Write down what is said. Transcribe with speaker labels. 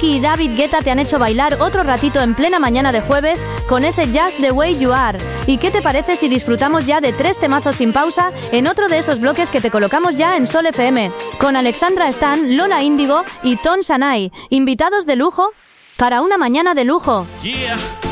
Speaker 1: Yankee y David Guetta te han hecho bailar otro ratito en plena mañana de jueves con ese Just the Way You Are. ¿Y qué te parece si disfrutamos ya de 3 temazos sin pausa en otro de esos bloques que te colocamos ya en Sol FM? Con Alexandra Stan, Lola Índigo y Ton Sanai, invitados de lujo para una mañana de lujo.
Speaker 2: Yeah.